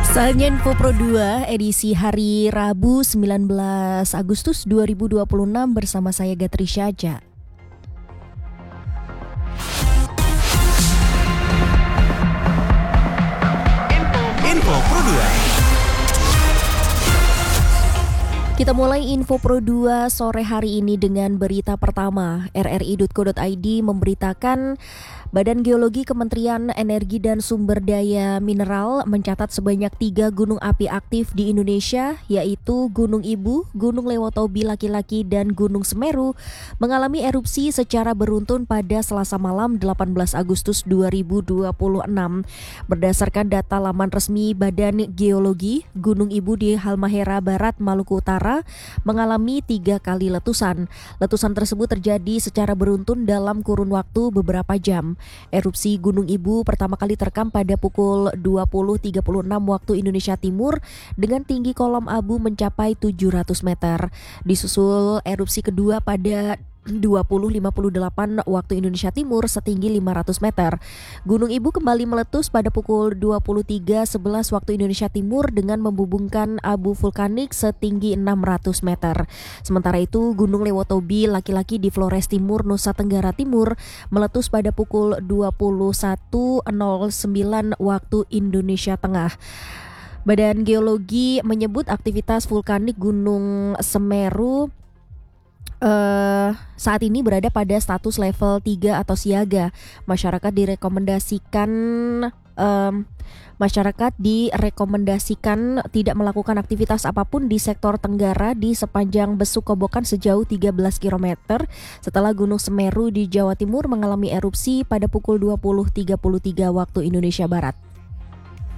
Saatnya Info Pro 2 edisi hari Rabu 19 Agustus 2026 bersama saya Gatri Syaja. Info Pro 2. Kita mulai Info Pro 2 sore hari ini dengan berita pertama. RRI.co.id memberitakan Badan Geologi Kementerian Energi dan Sumber Daya Mineral mencatat sebanyak 3 gunung api aktif di Indonesia, yaitu Gunung Ibu, Gunung Lewotobi laki-laki, dan Gunung Semeru mengalami erupsi secara beruntun pada Selasa malam 18 Agustus 2026. Berdasarkan data laman resmi Badan Geologi, Gunung Ibu di Halmahera Barat, Maluku Utara mengalami 3 kali letusan. Letusan tersebut terjadi secara beruntun dalam kurun waktu beberapa jam. Erupsi Gunung Ibu pertama kali terekam pada pukul 20.36 waktu Indonesia Timur dengan tinggi kolom abu mencapai 700 meter. Disusul erupsi kedua pada 20.58 waktu Indonesia Timur setinggi 500 meter. Gunung Ibu kembali meletus pada pukul 23.11 waktu Indonesia Timur dengan membubungkan abu vulkanik setinggi 600 meter. Sementara itu, Gunung Lewotobi laki-laki di Flores Timur, Nusa Tenggara Timur meletus pada pukul 21.09 waktu Indonesia Tengah. Badan Geologi menyebut aktivitas vulkanik Gunung Semeru saat ini berada pada status level 3 atau siaga. Masyarakat direkomendasikan tidak melakukan aktivitas apapun di sektor Tenggara di sepanjang Besuk Kobokan sejauh 13 km setelah Gunung Semeru di Jawa Timur mengalami erupsi pada pukul 20.33 waktu Indonesia Barat.